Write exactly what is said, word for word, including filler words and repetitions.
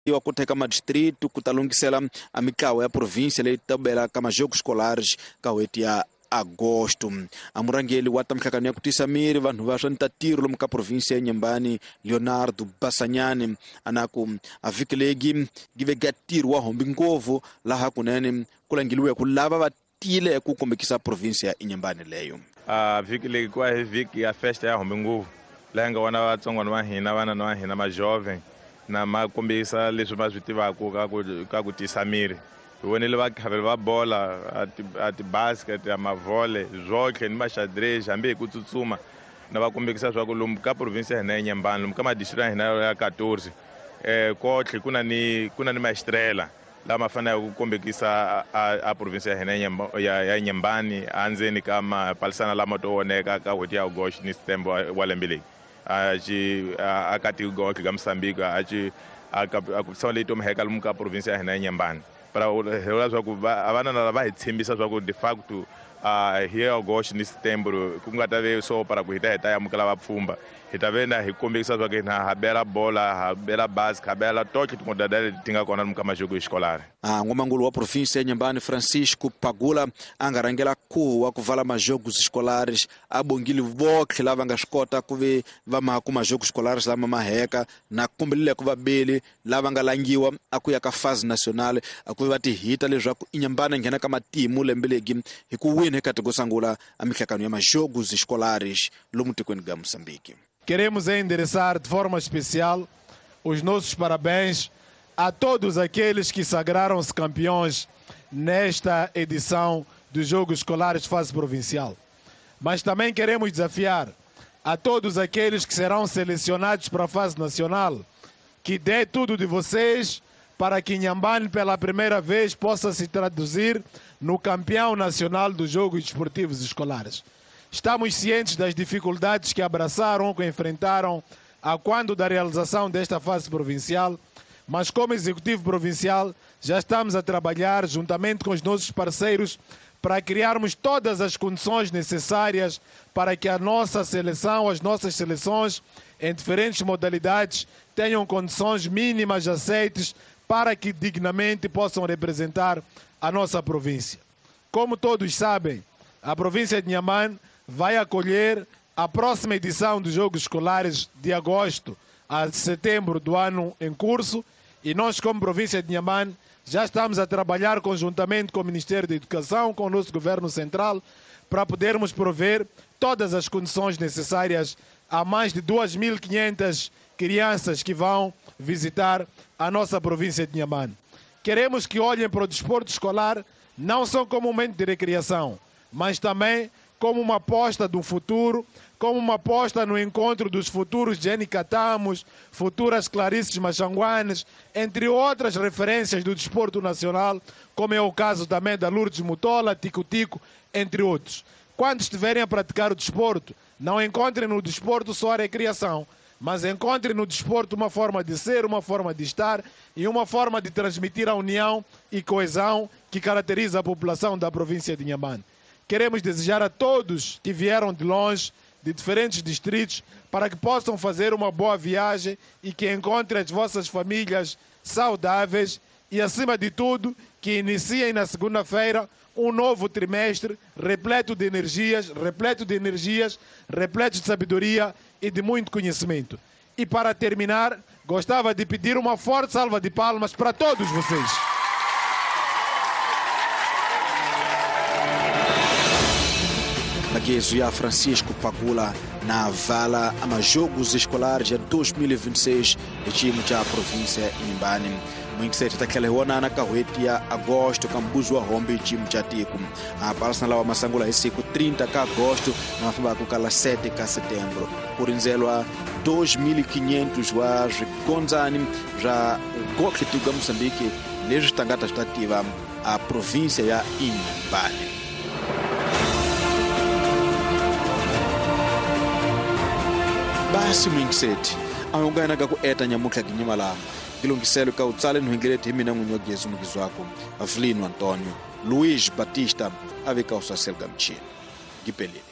eu acontece kama distrito kutalungisela a mikawa ya província le tabela kama jogos escolares kaweti ya agosto. Amurangeli wata mhlakani ya kutisamiri vanhu va swantatiro lomu ka província ya Nyambani Leonardo Basanyani anaku avikilegi give gatiro wa hombi ngovu laha kunene kulangiliwe kulava vatile ku kombekisa província ya Nyambani leyo. A vikilegi kwa viki ya festa ya hombi ngovu lenga wana vatsongwana va hina vana na hina ma jovem na ma kombisa leswi va swi tivaka ka ku tisamiri. Vonele va khavela va bola ati basket ya mavole zotlhe ni maxadrez hambi hi ku tsutsuma na va kombekisa swa ku lomu ka province ya hina ya Nyambani lomu ka madistrict ya hina ya fourteen eh kotlhe kuna ni kuna ni maestrela lama fanele ku kombekisa a, a province ya hina ya ya Nyambani andzeni ka mapalisana lama to oneka ka hoti ya August ni September wa lembeleki a ji a ka tigo ka Mozambique a ji a ku tsala leto mheka lomu ka province ya hina ya Nyambani para hela swa ku avana na va hi tshembisa swa ku de facto a hi August ni September ku nga ta ve so para ku hita hita ya mukela va pfumba hita ve na hi kombisa swa ku na habela bola habela basket habela toque timodadele tinga kona lomu ka majogo escolar. Ah, ngomangulu wa província ya Nyambani Francisco Pagula angarangela ku wa kuvala majogos escolares abongili votlhe lava nga xikota ku ve va ma ku majogos escolares lama maheka na kumbelile ku vabeli lava nga langiwa aku ya ka fase nacional aku va ti hita leswaku Nyambani nghena ka matimu lembelegi hi ku wina eka tiko sangula a mihlakano ya majogos escolares lomu tikweni ga Moçambique. Queremos endereçar de forma especial os nossos parabéns a todos aqueles que sagraram-se campeões nesta edição dos Jogos Escolares Fase Provincial. Mas também queremos desafiar a todos aqueles que serão selecionados para a fase nacional que dê tudo de vocês para que Nyambani pela primeira vez possa se traduzir no campeão nacional dos Jogos Esportivos Escolares. Estamos cientes das dificuldades que abraçaram, que enfrentaram a quando da realização desta fase provincial, mas como Executivo Provincial já estamos a trabalhar juntamente com os nossos parceiros para criarmos todas as condições necessárias para que a nossa seleção, as nossas seleções em diferentes modalidades tenham condições mínimas aceites para que dignamente possam representar a nossa província. Como todos sabem, a província de Nyambani vai acolher a próxima edição dos Jogos Escolares de agosto a setembro do ano em curso e nós, como província de Nyambani, já estamos a trabalhar conjuntamente com o Ministério da Educação, com o nosso Governo Central, para podermos prover todas as condições necessárias a mais de duas mil e quinhentas crianças que vão visitar a nossa província de Nyambani. Queremos que olhem para o desporto escolar não só como um momento de recreação, mas também como uma aposta do futuro, como uma aposta no encontro dos futuros Jenny Catamos, futuras Clarices Machanguanes, entre outras referências do desporto nacional, como é o caso também da Lourdes Mutola, Tico Tico, entre outros. Quando estiverem a praticar o desporto, não encontrem no desporto só a recreação, mas encontrem no desporto uma forma de ser, uma forma de estar e uma forma de transmitir a união e coesão que caracteriza a população da província de Nyambani. Queremos desejar a todos que vieram de longe, de diferentes distritos, para que possam fazer uma boa viagem e que encontrem as vossas famílias saudáveis e, acima de tudo, que iniciem na segunda-feira um novo trimestre repleto de energias, repleto de energias, repleto de sabedoria e de muito conhecimento. E para terminar, gostava de pedir uma forte salva de palmas para todos vocês. Magezo ya Francisco Pagula na vala ama Jogos Escolares ya dois mil e vinte e seis e time cha província ya Nyambani. Mwingisete takelewana na kahweti ya agosto kambuzu wa hombi time cha tiku. A parasna lawa masangula isiku trinta ka agosto na mafamba kukala sete ka setembro. Kurinzelwa dois mil e quinhentos wa rikonzani ja gokli tuga Moçambique lejo tangata stativa a província ya Nyambani. Basi mwingiseti aungana ka ku eta nyamukha kinyimala kilungiselo ka utsale nhwingeleti himina munyogezu mukizwako Avelino Antônio Luiz Batista aveka usaselga mchini Gipelini.